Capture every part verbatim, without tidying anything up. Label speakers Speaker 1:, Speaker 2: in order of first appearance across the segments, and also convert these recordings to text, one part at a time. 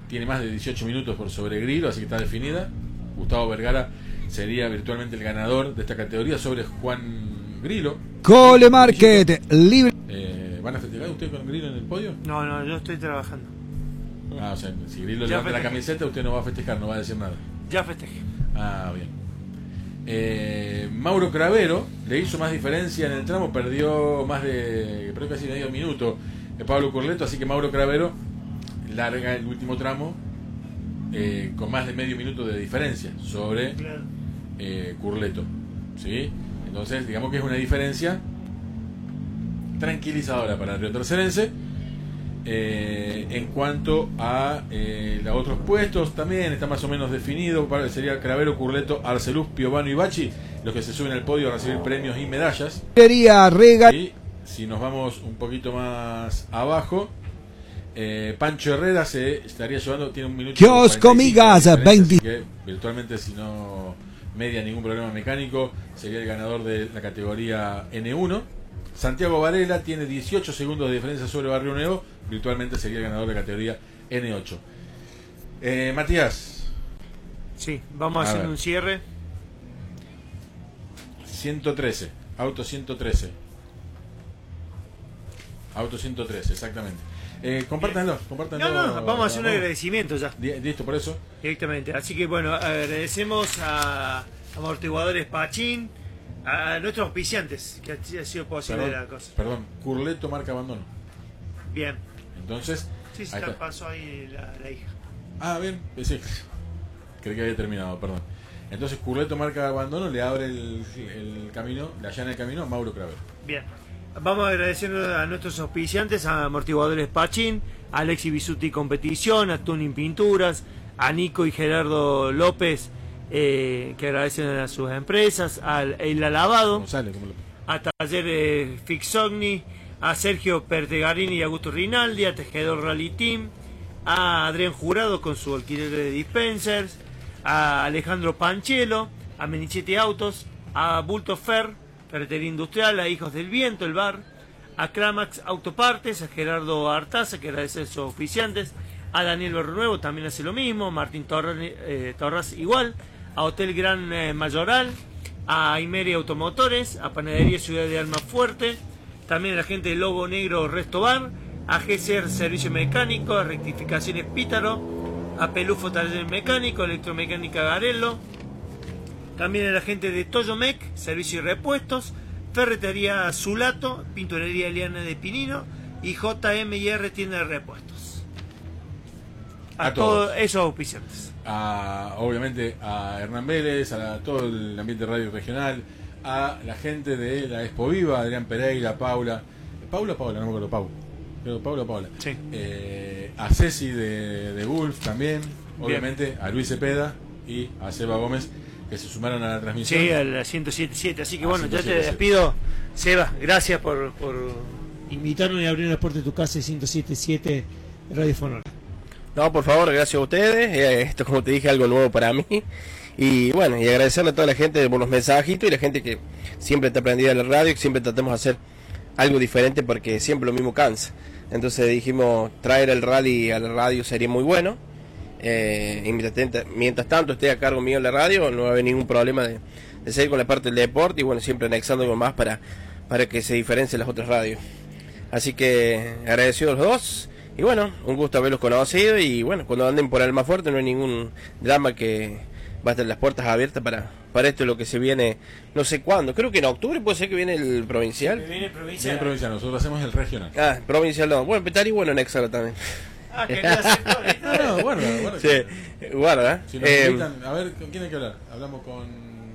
Speaker 1: tiene más de dieciocho minutos por sobre Grillo, así que está definida. Gustavo Vergara sería virtualmente el ganador de esta categoría sobre Juan Grillo.
Speaker 2: Cole Market, libre.
Speaker 1: Eh, ¿Van a festejar ustedes con Grillo en el podio?
Speaker 3: No, no, yo estoy trabajando.
Speaker 1: Ah, o sea, si Grillo levanta la camiseta, usted no va a festejar, no va a decir nada.
Speaker 3: Ya festejé.
Speaker 1: Ah, bien. Eh, Mauro Cravero le hizo más diferencia en el tramo, perdió más de, perdió casi medio minuto de Pablo Curleto, así que Mauro Cravero larga el último tramo eh, con más de medio minuto de diferencia sobre eh, Curleto, ¿sí? Entonces, digamos que es una diferencia tranquilizadora para el Río Tercerense. Eh, en cuanto a eh, los otros puestos, también está más o menos definido. Sería Cravero, Curleto, Arceluz, Piovano y Bachi los que se suben al podio a recibir premios y medallas. Y si nos vamos un poquito más abajo, eh, Pancho Herrera se estaría llevando, tiene un minuto
Speaker 2: Kiosco Migas veinte,
Speaker 1: así que virtualmente, si no media ningún problema mecánico, sería el ganador de la categoría N uno. Santiago Varela tiene dieciocho segundos de diferencia sobre Barrio Nuevo, virtualmente sería el ganador de la categoría N ocho. Eh, Matías.
Speaker 3: Sí, vamos a, a hacer ver. un cierre.
Speaker 1: ciento trece, auto ciento trece. Auto ciento trece, exactamente. Eh, compártanlo, compártanlo.
Speaker 3: No, no, vamos a hacer un agradecimiento ya.
Speaker 1: Listo, por eso.
Speaker 3: Directamente. Así que bueno, agradecemos a Amortiguadores Pachín, a nuestros auspiciantes, que ha sido posible
Speaker 1: perdón,
Speaker 3: la cosa.
Speaker 1: Perdón, Curleto marca abandono.
Speaker 3: Bien.
Speaker 1: Entonces.
Speaker 3: Sí, se la pasó ahí la, la hija.
Speaker 1: Ah, bien, sí. Creí que había terminado, perdón. Entonces Curleto marca abandono, le abre el, el camino, le allana el camino a Mauro Cravero.
Speaker 3: Bien. Vamos a agradecer a nuestros auspiciantes, a Amortiguadores Pachín, a Alexi Bisuti Competición, a Tuning Pinturas, a Nico y Gerardo López, eh, que agradecen a sus empresas, al El Lavado,
Speaker 1: González, ¿cómo lo...
Speaker 3: a Taller eh, Fixogni, a Sergio Pertegarini y Augusto Rinaldi, a Tejedor Rally Team, a Adrián Jurado con su alquiler de dispensers, a Alejandro Panchelo, a Menichetti Autos, a Bulto Fer, Ferretería Industrial, a Hijos del Viento, el bar, a Cramax Autopartes, a Gerardo Artaza, que agradece a sus oficiantes, a Daniel Berrunuevo, también hace lo mismo, Martín Torres, eh, Torres igual, a Hotel Gran eh, Mayoral, a Imeri Automotores, a Panadería Ciudad de Almafuerte, también a la gente de Lobo Negro Resto Bar, a G C R Servicio Mecánico, a Rectificaciones Pítaro, a Pelufo Taller Mecánico, Electromecánica Garello, también a la gente de Toyomec, Servicio y Repuestos, Ferretería Zulato, Pinturería Eliana de Pinino y J M y R Tienda de Repuestos. A, a todos esos auspiciantes.
Speaker 1: A, obviamente a Hernán Vélez, a todo el ambiente radio regional, a la gente de la Expo Viva, Adrián Pereira, Paula, Paula, Paula, no me acuerdo, Paula, pero Paula, Paula,
Speaker 3: sí.
Speaker 1: eh, a Ceci de, de Wolf también, obviamente. Bien. A Luis Cepeda y a Seba Gómez, que se sumaron a la transmisión.
Speaker 3: Sí, a la ciento siete punto siete, así que bueno, ya te despido, Seba, gracias por, por invitarnos y abrir las puertas de tu casa, ciento siete punto siete Radio Fonor.
Speaker 4: No, por favor, gracias a ustedes, eh, esto como te dije, algo nuevo para mí, y bueno, y agradecerle a toda la gente por los mensajitos y la gente que siempre está prendida en la radio, que siempre tratamos de hacer algo diferente porque siempre lo mismo cansa. Entonces dijimos, traer el rally a la radio sería muy bueno. Eh, y mientras, mientras tanto esté a cargo mío en la radio, no va a haber ningún problema de, de seguir con la parte del deporte y bueno, siempre anexando algo más para, para que se diferencien las otras radios. Así que agradecidos los dos y bueno, un gusto haberlos conocido y bueno, cuando anden por Almafuerte no hay ningún drama, que va a estar las puertas abiertas para, para esto, lo que se viene, no sé cuándo, creo que en octubre puede ser que viene el provincial.
Speaker 3: Viene el provincial.
Speaker 1: Viene el provincial, nosotros hacemos el regional.
Speaker 4: Ah, provincial no, bueno, estaría bueno anexarlo también.
Speaker 3: Ah, quería hacer todo.
Speaker 1: No, no, guarda, guarda.
Speaker 4: Sí, guarda.
Speaker 1: Si nos
Speaker 4: eh,
Speaker 1: invitan, a ver, ¿con quién hay que hablar? Hablamos con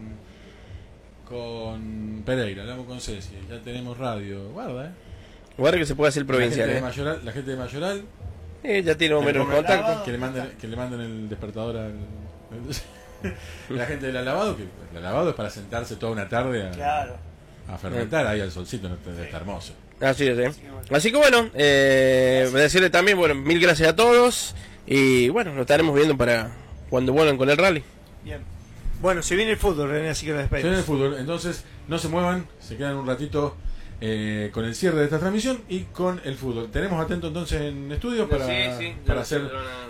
Speaker 1: con Pereira, hablamos con Ceci, ya tenemos radio, guarda, eh.
Speaker 4: Guarda que se puede hacer provincial.
Speaker 1: La gente,
Speaker 4: eh.
Speaker 1: de, Mayoral, la gente de Mayoral,
Speaker 4: eh, ya tiene más o menos contacto.
Speaker 1: Que le manden, que le manden el despertador al. La gente del lavado, que el lavado es para sentarse toda una tarde a,
Speaker 3: claro.
Speaker 1: a fermentar ahí al solcito, no está hermoso.
Speaker 4: Así es, ¿eh? Así que bueno, eh, decirle también, bueno, mil gracias a todos y bueno, nos estaremos viendo para cuando vuelvan con el rally.
Speaker 3: Bien. Bueno, se viene el fútbol, René, así que nos despedimos.
Speaker 1: Se viene el fútbol, entonces no se muevan, se quedan un ratito eh, con el cierre de esta transmisión y con el fútbol. Tenemos atento entonces en estudio para,
Speaker 4: sí, sí,
Speaker 1: para hacer